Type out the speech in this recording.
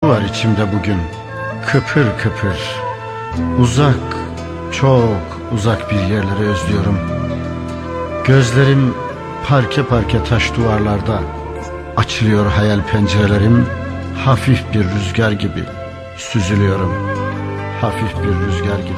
var içimde bugün, kıpır kıpır. Uzak, çok uzak bir yerleri özlüyorum. Gözlerim parke parke taş duvarlarda. Açılıyor hayal pencerelerim. Hafif bir rüzgar gibi süzülüyorum. Hafif bir rüzgar gibi.